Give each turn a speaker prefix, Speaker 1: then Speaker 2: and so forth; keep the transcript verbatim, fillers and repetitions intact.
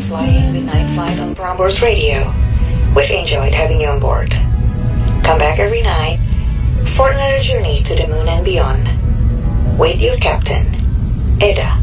Speaker 1: for flying Midnight Flight on Prambors Radio. We've enjoyed having you on board. Come back every night for another journey to the moon and beyond. With your captain, Eda.